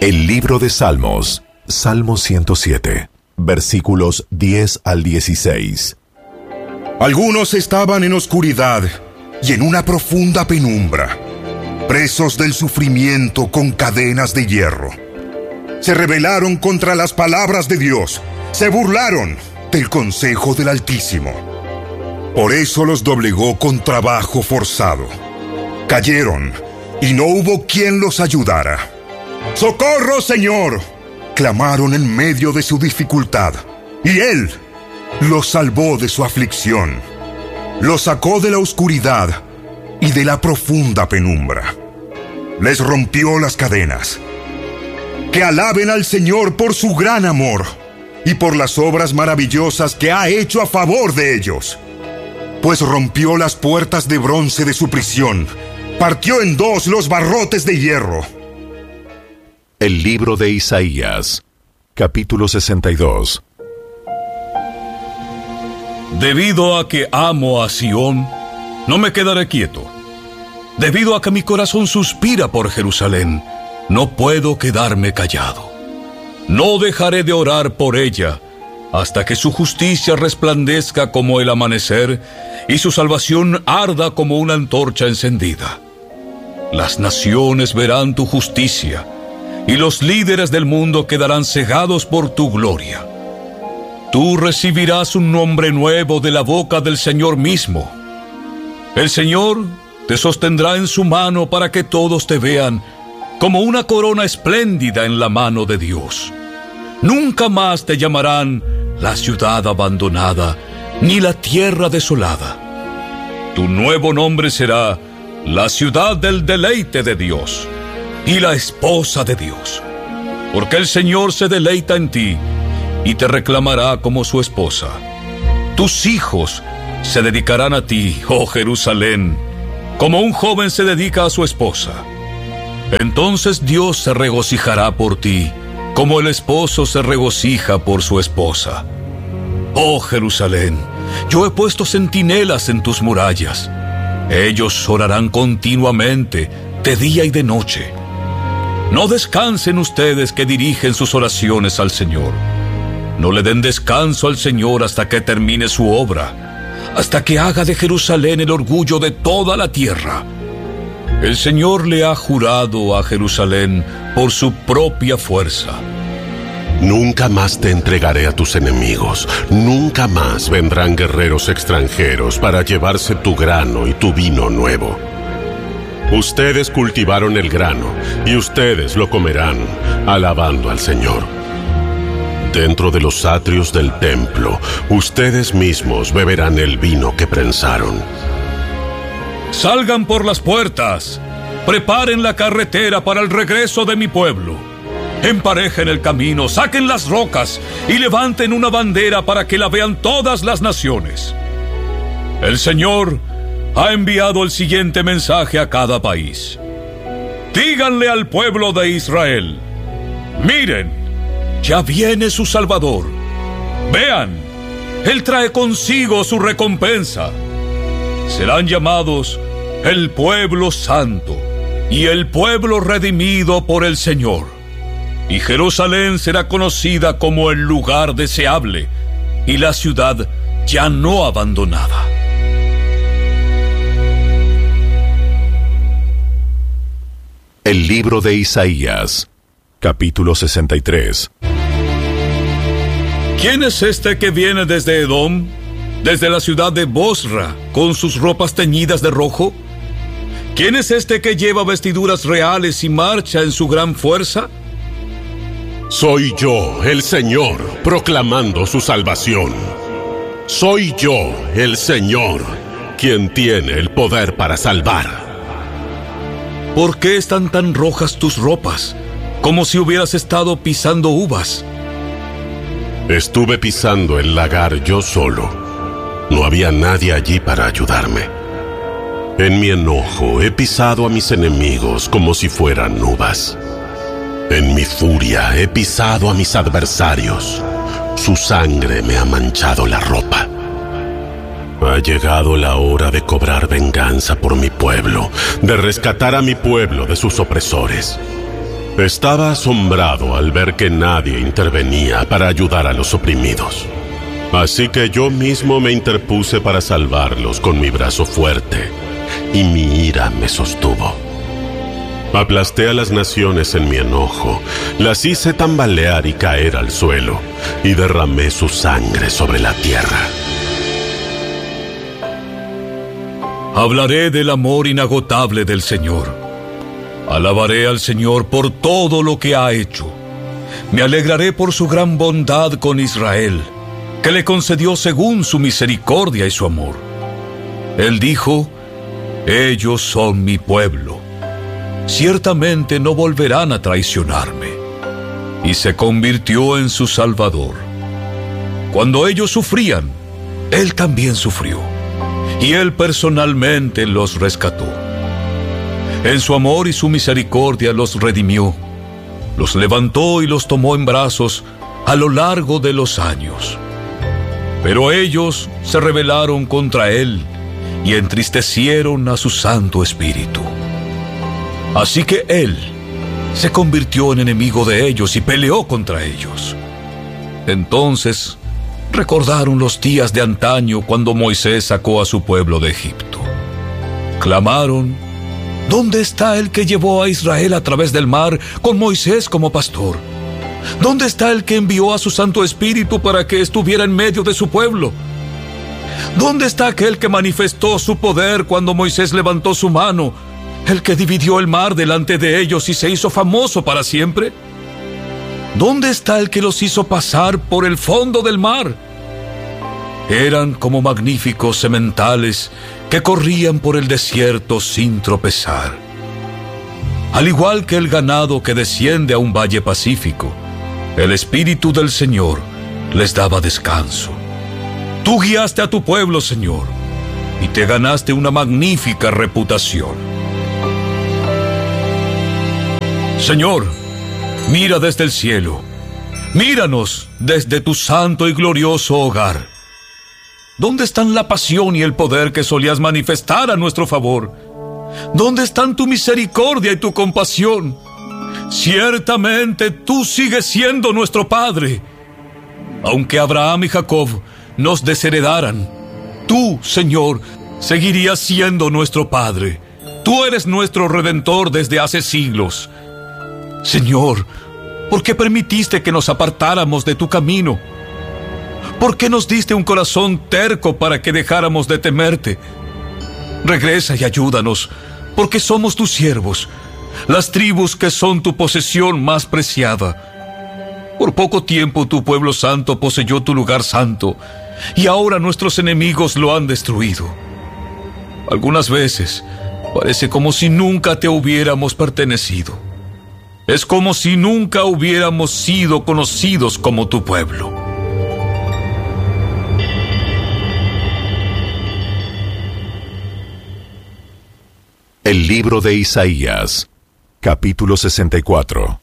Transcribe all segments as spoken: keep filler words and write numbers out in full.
El libro de Salmos, Salmo ciento siete, versículos diez al dieciséis. Algunos estaban en oscuridad y en una profunda penumbra, presos del sufrimiento con cadenas de hierro. Se rebelaron contra las palabras de Dios, se burlaron del consejo del Altísimo. Por eso los doblegó con trabajo forzado. Cayeron y no hubo quien los ayudara. ¡Socorro, Señor!, clamaron en medio de su dificultad, y Él los salvó de su aflicción. Los sacó de la oscuridad y de la profunda penumbra. Les rompió las cadenas. Que alaben al Señor por su gran amor y por las obras maravillosas que ha hecho a favor de ellos. Pues rompió las puertas de bronce de su prisión, partió en dos los barrotes de hierro. El libro de Isaías, capítulo sesenta y dos. Debido a que amo a Sión, no me quedaré quieto. Debido a que mi corazón suspira por Jerusalén, no puedo quedarme callado. No dejaré de orar por ella hasta que su justicia resplandezca como el amanecer y su salvación arda como una antorcha encendida. Las naciones verán tu justicia y los líderes del mundo quedarán cegados por tu gloria. Tú recibirás un nombre nuevo de la boca del Señor mismo. El Señor te sostendrá en su mano para que todos te vean como una corona espléndida en la mano de Dios. Nunca más te llamarán la ciudad abandonada, ni la tierra desolada. Tu nuevo nombre será la ciudad del deleite de Dios y la esposa de Dios, porque el Señor se deleita en ti y te reclamará como su esposa. Tus hijos se dedicarán a ti, oh Jerusalén, como un joven se dedica a su esposa. Entonces Dios se regocijará por ti, como el esposo se regocija por su esposa. Oh Jerusalén, yo he puesto centinelas en tus murallas. Ellos orarán continuamente, de día y de noche. No descansen ustedes que dirigen sus oraciones al Señor. No le den descanso al Señor hasta que termine su obra, hasta que haga de Jerusalén el orgullo de toda la tierra. El Señor le ha jurado a Jerusalén por su propia fuerza. Nunca más te entregaré a tus enemigos. Nunca más vendrán guerreros extranjeros para llevarse tu grano y tu vino nuevo. Ustedes cultivaron el grano y ustedes lo comerán, alabando al Señor. Dentro de los atrios del templo, ustedes mismos beberán el vino que prensaron. Salgan por las puertas, preparen la carretera para el regreso de mi pueblo. Emparejen el camino, saquen las rocas y levanten una bandera para que la vean todas las naciones. El Señor ha enviado el siguiente mensaje a cada país. Díganle al pueblo de Israel: miren, ya viene su Salvador. Vean, Él trae consigo su recompensa. Serán llamados el pueblo santo y el pueblo redimido por el Señor. Y Jerusalén será conocida como el lugar deseable y la ciudad ya no abandonada. El libro de Isaías, capítulo sesenta y tres. ¿Quién es este que viene desde Edom, desde la ciudad de Bosra, con sus ropas teñidas de rojo? ¿Quién es este que lleva vestiduras reales y marcha en su gran fuerza? Soy yo, el Señor, proclamando su salvación. Soy yo, el Señor, quien tiene el poder para salvar. ¿Por qué están tan rojas tus ropas, como si hubieras estado pisando uvas? Estuve pisando el lagar yo solo. No había nadie allí para ayudarme. En mi enojo he pisado a mis enemigos como si fueran uvas. En mi furia he pisado a mis adversarios. Su sangre me ha manchado la ropa. Ha llegado la hora de cobrar venganza por mi pueblo, de rescatar a mi pueblo de sus opresores. Estaba asombrado al ver que nadie intervenía para ayudar a los oprimidos. Así que yo mismo me interpuse para salvarlos con mi brazo fuerte, y mi ira me sostuvo. Aplasté a las naciones en mi enojo, las hice tambalear y caer al suelo, y derramé su sangre sobre la tierra. Hablaré del amor inagotable del Señor. Alabaré al Señor por todo lo que ha hecho. Me alegraré por su gran bondad con Israel, que le concedió según su misericordia y su amor. Él dijo: ellos son mi pueblo. Ciertamente no volverán a traicionarme. Y se convirtió en su Salvador. Cuando ellos sufrían, Él también sufrió, y Él personalmente los rescató. En su amor y su misericordia los redimió, los levantó y los tomó en brazos a lo largo de los años. Pero ellos se rebelaron contra Él y entristecieron a su Santo Espíritu. Así que Él se convirtió en enemigo de ellos y peleó contra ellos. Entonces recordaron los días de antaño cuando Moisés sacó a su pueblo de Egipto. Clamaron: ¿dónde está el que llevó a Israel a través del mar con Moisés como pastor? ¿Dónde está el que envió a su Santo Espíritu para que estuviera en medio de su pueblo? ¿Dónde está aquel que manifestó su poder cuando Moisés levantó su mano, el que dividió el mar delante de ellos y se hizo famoso para siempre? ¿Dónde está el que los hizo pasar por el fondo del mar? Eran como magníficos sementales que corrían por el desierto sin tropezar. Al igual que el ganado que desciende a un valle pacífico, el Espíritu del Señor les daba descanso. Tú guiaste a tu pueblo, Señor, y te ganaste una magnífica reputación. Señor, mira desde el cielo. Míranos desde tu santo y glorioso hogar. ¿Dónde están la pasión y el poder que solías manifestar a nuestro favor? ¿Dónde están tu misericordia y tu compasión? Ciertamente tú sigues siendo nuestro Padre. Aunque Abraham y Jacob nos desheredaran, tú, Señor, seguirías siendo nuestro Padre. Tú eres nuestro Redentor desde hace siglos. Señor, ¿por qué permitiste que nos apartáramos de tu camino? ¿Por qué nos diste un corazón terco para que dejáramos de temerte? Regresa y ayúdanos, porque somos tus siervos, las tribus que son tu posesión más preciada. Por poco tiempo tu pueblo santo poseyó tu lugar santo, y ahora nuestros enemigos lo han destruido. Algunas veces parece como si nunca te hubiéramos pertenecido. Es como si nunca hubiéramos sido conocidos como tu pueblo. El libro de Isaías, capítulo sesenta y cuatro.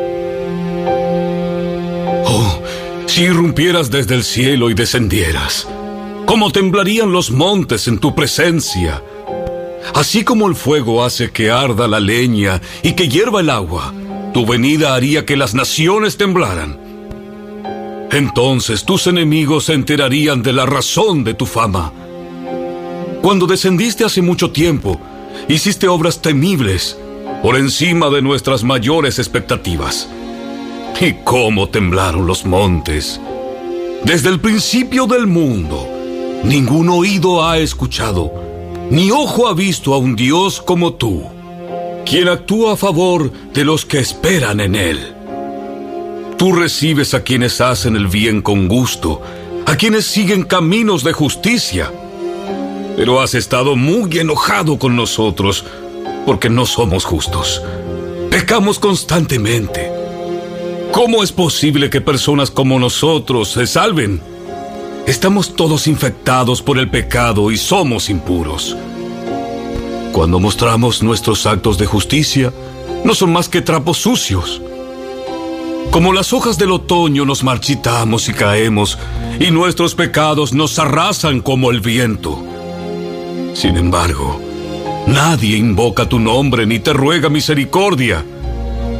Oh, si irrumpieras desde el cielo y descendieras, ¿cómo temblarían los montes en tu presencia? Así como el fuego hace que arda la leña y que hierva el agua, tu venida haría que las naciones temblaran. Entonces tus enemigos se enterarían de la razón de tu fama. Cuando descendiste hace mucho tiempo, hiciste obras temibles por encima de nuestras mayores expectativas. ¿Y cómo temblaron los montes? Desde el principio del mundo, ningún oído ha escuchado, ni ojo ha visto a un Dios como tú, quien actúa a favor de los que esperan en Él. Tú recibes a quienes hacen el bien con gusto, a quienes siguen caminos de justicia. Pero has estado muy enojado con nosotros, porque no somos justos. Pecamos constantemente. ¿Cómo es posible que personas como nosotros se salven? Estamos todos infectados por el pecado y somos impuros. Cuando mostramos nuestros actos de justicia, no son más que trapos sucios. Como las hojas del otoño nos marchitamos y caemos, y nuestros pecados nos arrasan como el viento. Sin embargo, nadie invoca tu nombre ni te ruega misericordia.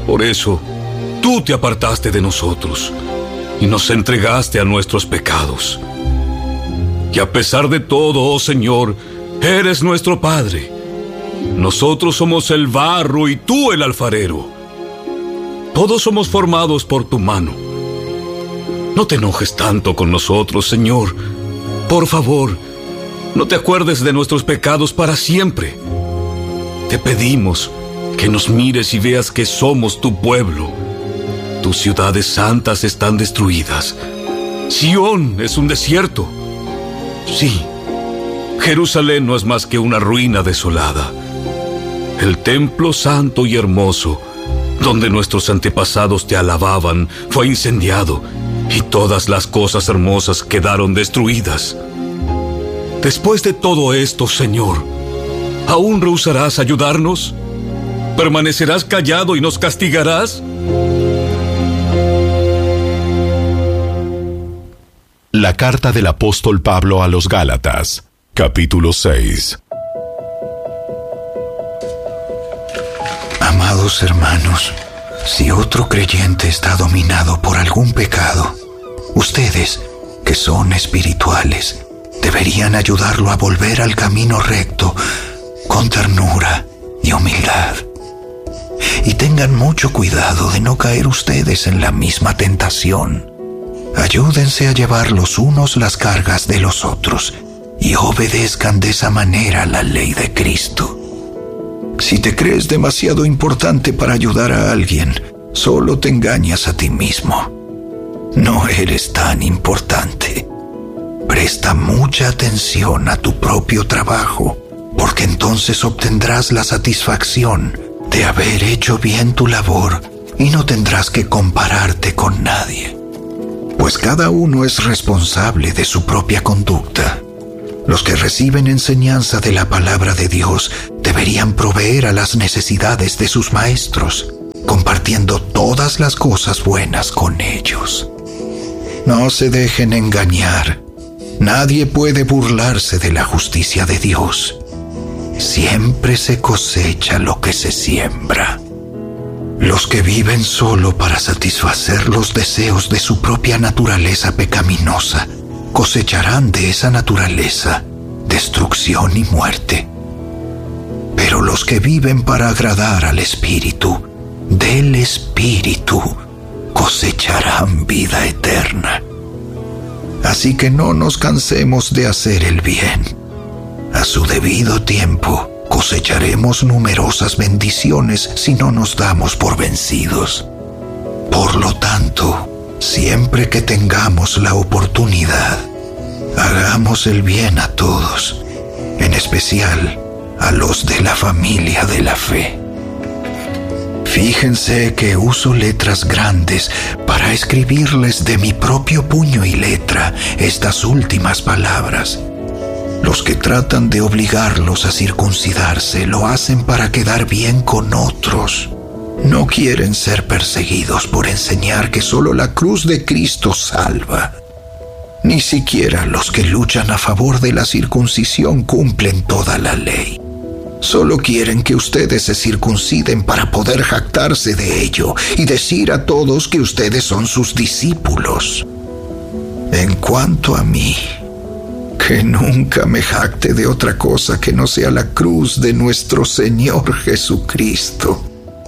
Por eso, tú te apartaste de nosotros y nos entregaste a nuestros pecados. Y a pesar de todo, oh Señor, eres nuestro Padre. Nosotros somos el barro y tú el alfarero. Todos somos formados por tu mano. No te enojes tanto con nosotros, Señor. Por favor, no te acuerdes de nuestros pecados para siempre. Te pedimos que nos mires y veas que somos tu pueblo. Tus ciudades santas están destruidas. Sión es un desierto. Sí, Jerusalén no es más que una ruina desolada. El templo santo y hermoso, donde nuestros antepasados te alababan, fue incendiado y todas las cosas hermosas quedaron destruidas. Después de todo esto, Señor, ¿aún rehusarás ayudarnos? ¿Permanecerás callado y nos castigarás? La carta del apóstol Pablo a los Gálatas, capítulo seis. Amados hermanos, si otro creyente está dominado por algún pecado, ustedes, que son espirituales, deberían ayudarlo a volver al camino recto, con ternura y humildad. Y tengan mucho cuidado de no caer ustedes en la misma tentación. Ayúdense a llevar los unos las cargas de los otros y obedezcan de esa manera la ley de Cristo. Si te crees demasiado importante para ayudar a alguien, solo te engañas a ti mismo. No eres tan importante. Presta mucha atención a tu propio trabajo, porque entonces obtendrás la satisfacción de haber hecho bien tu labor y no tendrás que compararte con nadie. Pues cada uno es responsable de su propia conducta. Los que reciben enseñanza de la palabra de Dios deberían proveer a las necesidades de sus maestros, compartiendo todas las cosas buenas con ellos. No se dejen engañar. Nadie puede burlarse de la justicia de Dios. Siempre se cosecha lo que se siembra. Los que viven solo para satisfacer los deseos de su propia naturaleza pecaminosa cosecharán de esa naturaleza destrucción y muerte. Pero los que viven para agradar al Espíritu, del Espíritu, cosecharán vida eterna. Así que no nos cansemos de hacer el bien. A su debido tiempo cosecharemos numerosas bendiciones si no nos damos por vencidos. Por lo tanto, siempre que tengamos la oportunidad, hagamos el bien a todos, en especial a los de la familia de la fe. Fíjense que uso letras grandes para escribirles de mi propio puño y letra estas últimas palabras. Los que tratan de obligarlos a circuncidarse lo hacen para quedar bien con otros. No quieren ser perseguidos por enseñar que solo la cruz de Cristo salva. Ni siquiera los que luchan a favor de la circuncisión cumplen toda la ley. Solo quieren que ustedes se circunciden para poder jactarse de ello y decir a todos que ustedes son sus discípulos. En cuanto a mí, que nunca me jacte de otra cosa que no sea la cruz de nuestro Señor Jesucristo.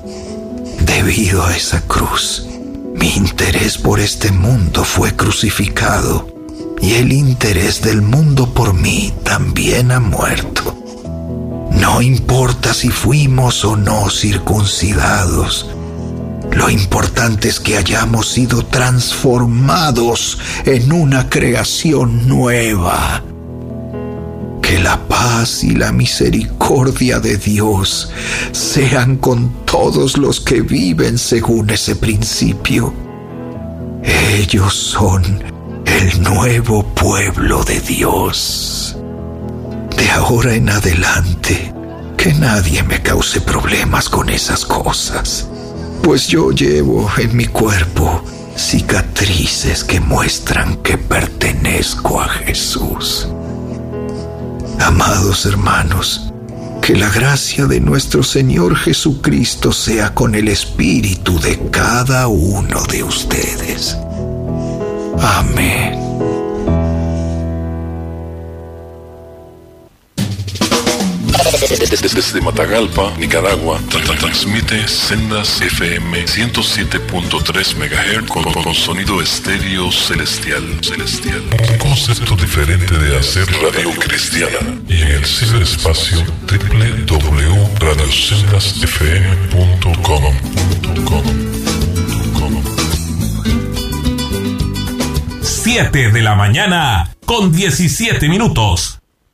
Debido a esa cruz, mi interés por este mundo fue crucificado, y el interés del mundo por mí también ha muerto. No importa si fuimos o no circuncidados. Lo importante es que hayamos sido transformados en una creación nueva. Que la paz y la misericordia de Dios sean con todos los que viven según ese principio. Ellos son el nuevo pueblo de Dios. De ahora en adelante, que nadie me cause problemas con esas cosas, pues yo llevo en mi cuerpo cicatrices que muestran que pertenezco a Jesús. Amados hermanos, Que la gracia de nuestro Señor Jesucristo sea con el espíritu de cada uno de ustedes. Amén. Desde Matagalpa, Nicaragua, transmite Sendas F M ciento siete punto tres megahertz con, con sonido estéreo celestial, celestial. Un concepto diferente de hacer radio cristiana. Y en el ciberespacio doble u doble u doble u punto radio sendas f m punto com. siete de la mañana con diecisiete minutos.